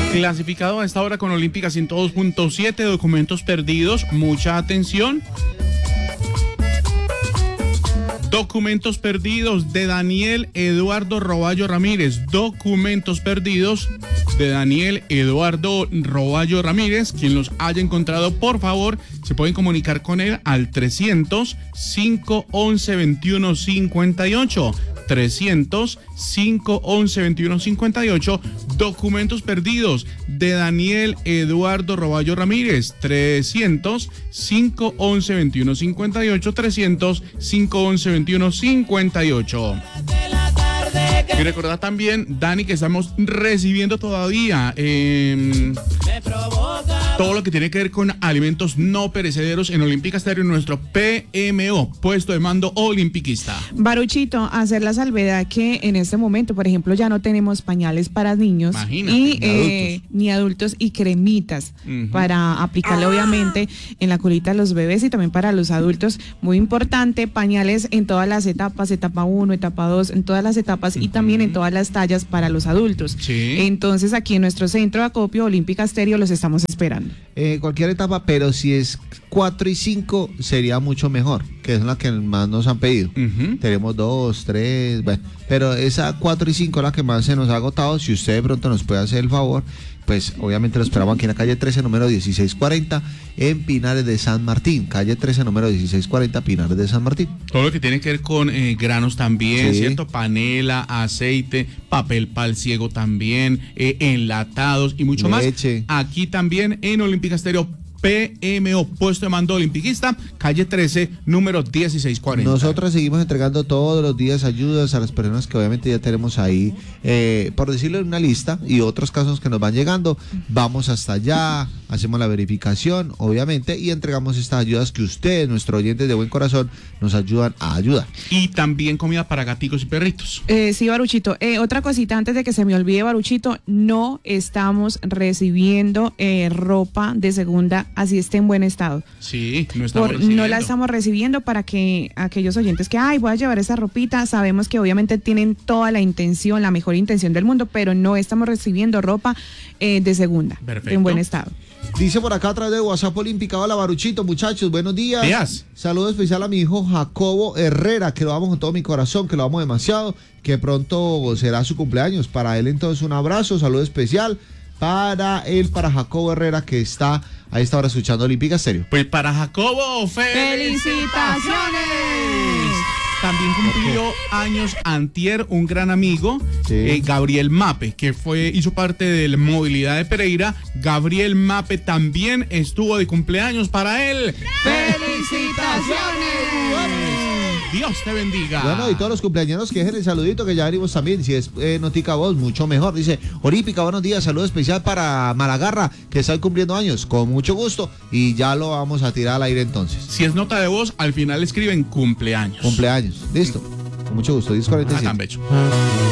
Clasificado a esta hora con Olímpica 102.7, documentos perdidos, mucha atención. Documentos perdidos de Daniel Eduardo Roballo Ramírez. Documentos perdidos de Daniel Eduardo Roballo Ramírez. Quien los haya encontrado, por favor, se pueden comunicar con él al 300-511-2158. 300-511-2158. Documentos perdidos de Daniel Eduardo Roballo Ramírez. 300-511-2158. 300-511-2158. Y recordad también, Dani, que estamos recibiendo todavía todo lo que tiene que ver con alimentos no perecederos en Olímpica Estéreo, nuestro PMO, puesto de mando olimpiquista. Baruchito, hacer la salvedad que en este momento, por ejemplo, ya no tenemos pañales para niños. Imagínate, ni adultos y cremitas para aplicarle obviamente en la colita a los bebés y también para los adultos. Muy importante, pañales en todas las etapas, etapa 1, etapa 2, en todas las etapas y también en todas las tallas para los adultos. Sí. Entonces aquí en nuestro centro de acopio Olímpica Estéreo los estamos esperando. Cualquier etapa, pero si es 4 y 5 sería mucho mejor, que es la que más nos han pedido. Tenemos 2, 3, bueno, pero esa 4 y 5 es la que más se nos ha agotado. Si usted de pronto nos puede hacer el favor, pues obviamente lo esperamos aquí en la calle 13, número 1640, en Pinares de San Martín. Calle 13, número 1640, Pinares de San Martín. Todo lo que tiene que ver con granos también, sí, ¿cierto? Panela, aceite, papel pal ciego también, enlatados y mucho leche. más. Aquí también en Olímpica Estéreo, PMO, puesto de mando olimpiquista, calle 13, número 1640. Nosotros seguimos entregando todos los días ayudas a las personas que obviamente ya tenemos ahí, por decirlo en una lista, y otros casos que nos van llegando. Vamos hasta allá, hacemos la verificación, obviamente, y entregamos estas ayudas que ustedes, nuestros oyentes de buen corazón, nos ayudan a ayudar. Y también comida para gaticos y perritos. Sí, Baruchito. Otra cosita antes de que se me olvide, Baruchito, no estamos recibiendo ropa de segunda, así esté en buen estado. Sí, no la estamos recibiendo para que aquellos oyentes que, voy a llevar esa ropita, sabemos que obviamente tienen toda la intención, la mejor intención del mundo, pero no estamos recibiendo ropa de segunda, en buen estado. Dice por acá a través de WhatsApp Olímpica: hola Baruchito, muchachos, buenos días. Días. Saludo especial a mi hijo Jacobo Herrera, que lo amo con todo mi corazón, que lo amo demasiado, que pronto será su cumpleaños. Para él entonces un abrazo, saludo especial para Jacobo Herrera, que está a esta hora escuchando Olímpica Estéreo. Pues para Jacobo, ¡felicitaciones! También cumplió años antier un gran amigo, Gabriel Mape, que hizo parte de la movilidad de Pereira. Gabriel Mape también estuvo de cumpleaños para él. ¡Felicitaciones! Dios te bendiga. Bueno, y todos los cumpleaños que dejen el saludito, que ya venimos también. Si es notica voz, mucho mejor. Dice: Olímpica, buenos días, saludo especial para Malagarra, que está cumpliendo años. Con mucho gusto, y ya lo vamos a tirar al aire entonces. Si es nota de voz, al final escriben cumpleaños. Cumpleaños, listo. Con mucho gusto, 10:47. Tan bello.